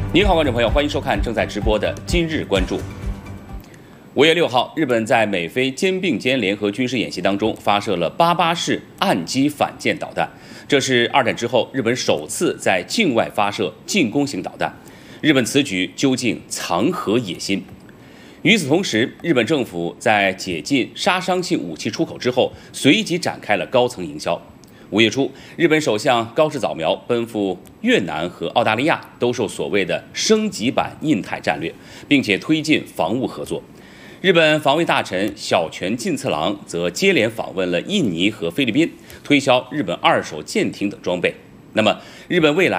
您好，观众朋友，欢迎收看正在直播的《今日关注》。5月6号，日本在美菲肩并肩联合军事演习当中发射了88式岸基反舰导弹，这是2战之后日本首次在境外发射进攻型导弹。日本此举究竟藏何野心？与此同时，日本政府在解禁杀伤性武器出口之后，随即展开了高层营销。5月初，日本首相高市早苗奔赴越南和澳大利亚，兜售所谓的升级版印太战略，并且推进防务合作。日本防卫大臣小泉进次郎则接连访问了印尼和菲律宾，推销日本2手舰艇等装备。那么，日本未来